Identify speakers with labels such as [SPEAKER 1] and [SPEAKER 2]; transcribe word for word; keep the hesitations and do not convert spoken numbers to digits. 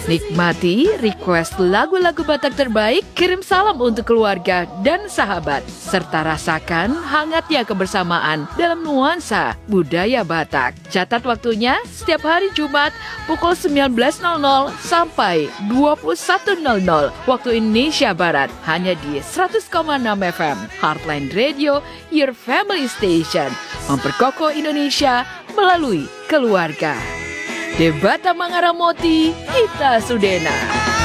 [SPEAKER 1] Nikmati request lagu-lagu Batak terbaik, kirim salam untuk keluarga dan sahabat, serta rasakan hangatnya kebersamaan dalam nuansa budaya Batak. Catat waktunya setiap hari Jumat pukul sembilan belas nol nol sampai dua puluh satu nol nol waktu Indonesia Barat, hanya di seratus koma enam F M Heartland Radio, your family station, memperkokoh Indonesia melalui keluarga. Debata Mangaramoti, Ita Sudena.